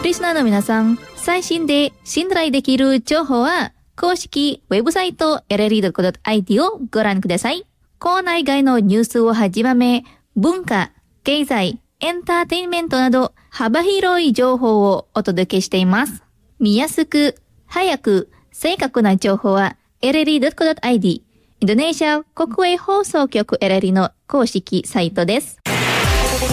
リスナーの皆さん、最新で信頼できる情報は公式ウェブサイト LLE.co.IT をご覧ください。校内外のニュースをはじめ、文化、経済、エンターテインメントなど幅広い情報をお届けしています。見やすく、早く、正確な情報は LLE.co.IT インドネシア国営放送局 LLE の公式サイトです。